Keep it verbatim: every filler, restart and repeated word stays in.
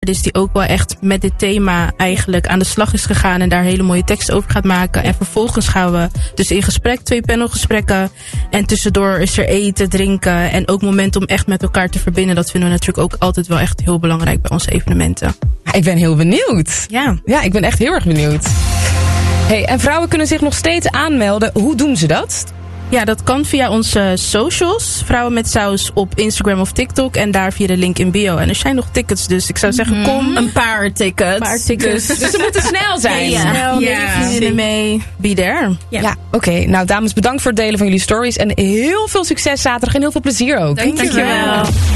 is die ook wel echt met dit thema eigenlijk aan de slag is gegaan en daar hele mooie teksten over gaat maken. En vervolgens gaan we dus in gesprek, twee panelgesprekken. En tussendoor is er eten, drinken en ook momenten om echt met elkaar te verbinden. Dat vinden we natuurlijk ook altijd wel echt heel belangrijk bij onze evenementen. Ik ben heel benieuwd. Ja. Ja, ik ben echt heel erg benieuwd. Hey, en vrouwen kunnen zich nog steeds aanmelden. Hoe doen ze dat? Ja, dat kan via onze socials. Vrouwen met Saus op Instagram of TikTok. En daar via de link in bio. En er zijn nog tickets, dus ik zou zeggen, kom. Een paar tickets. Een paar tickets. Dus, dus ze moeten snel zijn. Ja, snel, ja. neem je vriendinnen mee. Be there. Ja, ja oké. Okay. Nou, dames, bedankt voor het delen van jullie stories. En heel veel succes zaterdag en heel veel plezier ook. Dankjewel. Dankjewel.